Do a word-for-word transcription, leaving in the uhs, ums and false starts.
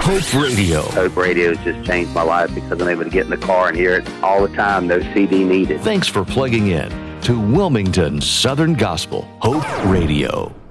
Hope Radio. Hope Radio has just changed my life because I'm able to get in the car and hear it all the time. No C D needed. Thanks for plugging in to Wilmington Southern Gospel Hope Radio.